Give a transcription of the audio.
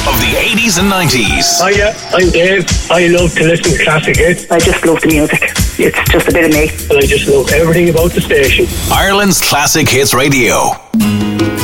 of the 80s and 90s. Hiya, I'm Dave. I love to listen to classic hits. I just love the music. It's just a bit of me. And I just love everything about the station. Ireland's Classic Hits Radio.